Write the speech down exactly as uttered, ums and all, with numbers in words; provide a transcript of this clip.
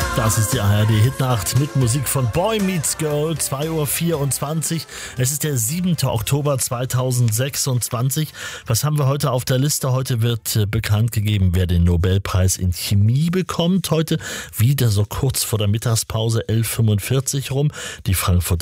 Das ist die A R D-Hitnacht mit Musik von Boy Meets Girl, zwei Uhr vierundzwanzig. Es ist der siebente Oktober zweitausendsechsundzwanzig. Was haben wir heute auf der Liste? Heute wird bekannt gegeben, wer den Nobelpreis in Chemie bekommt. Heute wieder so kurz vor der Mittagspause, elf Uhr fünfundvierzig rum. Die Frankfurter